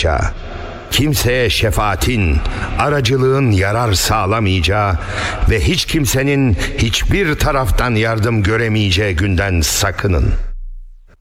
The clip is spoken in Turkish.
olmayacağı, kimseye şefaatin, aracılığın yarar sağlamayacağı ve hiç kimsenin hiçbir taraftan yardım göremeyeceği günden sakının.